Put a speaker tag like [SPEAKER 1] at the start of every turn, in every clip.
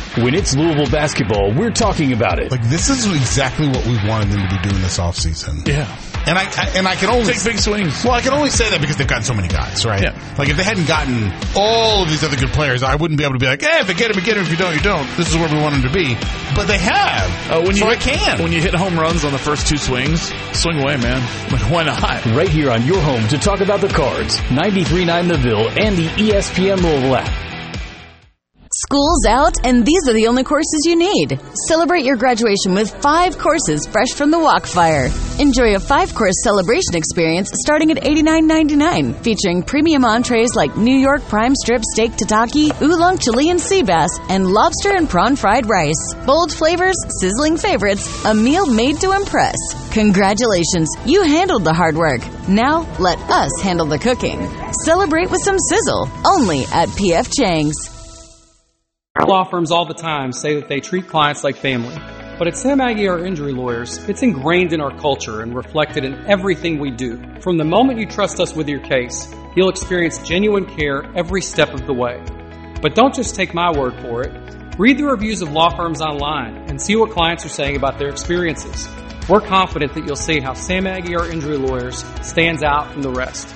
[SPEAKER 1] When it's Louisville basketball, we're talking about it.
[SPEAKER 2] Like, this is exactly what we wanted them to be doing this offseason.
[SPEAKER 3] Yeah.
[SPEAKER 2] And I can only
[SPEAKER 3] take big swings.
[SPEAKER 2] Well, I can only say that because they've gotten so many guys, right?
[SPEAKER 3] Yeah.
[SPEAKER 2] Like, if they hadn't gotten all of these other good players, I wouldn't be able to be like, if you get him, you get him. If you don't, you don't. This is where we want them to be. But they have.
[SPEAKER 3] When you hit home runs on the first two swings, swing away, man. Like, why not?
[SPEAKER 1] Right here on your home to talk about the Cards, 93.9 The Ville and the ESPN Louisville app.
[SPEAKER 4] School's out, and these are the only courses you need. Celebrate your graduation with 5 courses fresh from the Walkfire. Enjoy a 5-course celebration experience starting at $89.99, featuring premium entrees like New York prime strip steak tataki, oolong Chilean sea bass, and lobster and prawn fried rice. Bold flavors, sizzling favorites, a meal made to impress. Congratulations, you handled the hard work. Now, let us handle the cooking. Celebrate with some sizzle, only at P.F. Chang's.
[SPEAKER 5] Law firms all the time say that they treat clients like family. But at Sam Aguiar Injury Lawyers, it's ingrained in our culture and reflected in everything we do. From the moment you trust us with your case, you'll experience genuine care every step of the way. But don't just take my word for it. Read the reviews of law firms online and see what clients are saying about their experiences. We're confident that you'll see how Sam Aguiar Injury Lawyers stands out from the rest.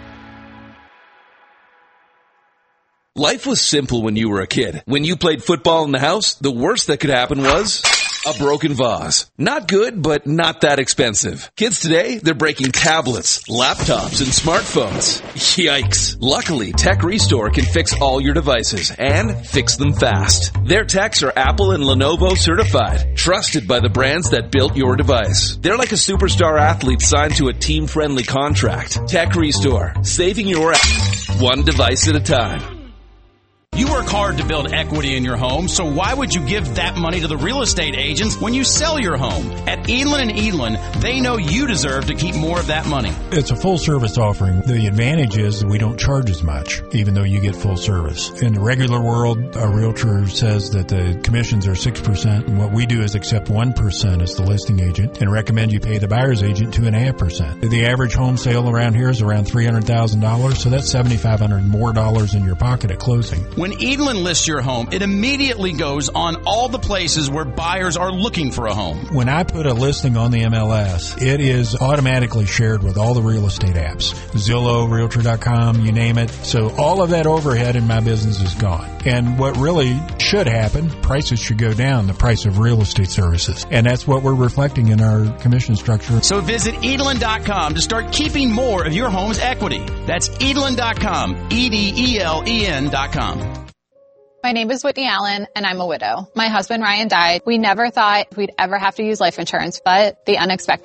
[SPEAKER 6] Life was simple when you were a kid. When you played football in the house, the worst that could happen was a broken vase. Not good, but not that expensive. Kids today, they're breaking tablets, laptops, and smartphones. Yikes. Luckily, Tech Restore can fix all your devices and fix them fast. Their techs are Apple and Lenovo certified, trusted by the brands that built your device. They're like a superstar athlete signed to a team-friendly contract. Tech Restore, saving your one device at a time.
[SPEAKER 7] You work hard to build equity in your home, so why would you give that money to the real estate agents when you sell your home? At Edlin & Edlin, they know you deserve to keep more of that money.
[SPEAKER 8] It's a full-service offering. The advantage is that we don't charge as much, even though you get full service. In the regular world, a realtor says that the commissions are 6%, and what we do is accept 1% as the listing agent and recommend you pay the buyer's agent 2.5%. The average home sale around here is around $300,000, so that's $7,500 more dollars in your pocket at closing.
[SPEAKER 7] When Edlin lists your home, it immediately goes on all the places where buyers are looking for a home.
[SPEAKER 8] When I put a listing on the MLS, it is automatically shared with all the real estate apps. Zillow, Realtor.com, you name it. So all of that overhead in my business is gone. And what really should happen, prices should go down, the price of real estate services. And that's what we're reflecting in our commission structure.
[SPEAKER 7] So visit Edlin.com to start keeping more of your home's equity. That's Edlin.com, EDELEN.com.
[SPEAKER 9] My name is Whitney Allen, and I'm a widow. My husband, Ryan, died. We never thought we'd ever have to use life insurance, but the unexpected